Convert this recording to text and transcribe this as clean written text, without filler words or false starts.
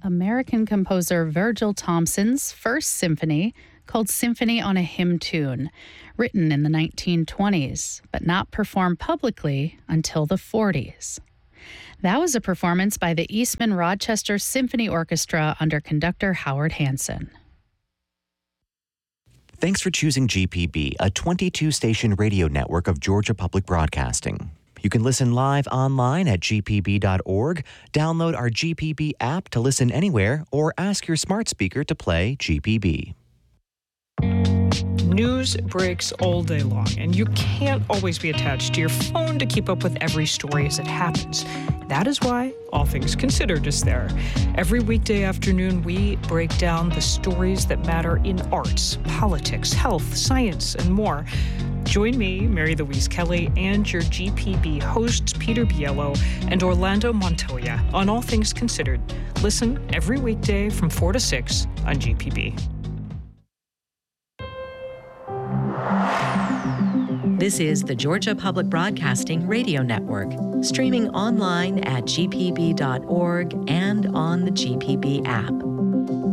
American composer Virgil Thomson's first symphony, called Symphony on a Hymn Tune, written in the 1920s, but not performed publicly until the 40s. That was a performance by the Eastman Rochester Symphony Orchestra under conductor Howard Hanson. Thanks for choosing GPB, a 22-station radio network of Georgia Public Broadcasting. You can listen live online at gpb.org, download our GPB app to listen anywhere, or ask your smart speaker to play GPB. News breaks all day long, and you can't always be attached to your phone to keep up with every story as it happens. That is why All Things Considered is there. Every weekday afternoon, we break down the stories that matter in arts, politics, health, science, and more. Join me, Mary Louise Kelly, and your GPB hosts, Peter Biello and Orlando Montoya, on All Things Considered. Listen every weekday from 4 to 6 on GPB. This is the Georgia Public Broadcasting Radio Network, streaming online at gpb.org and on the GPB app.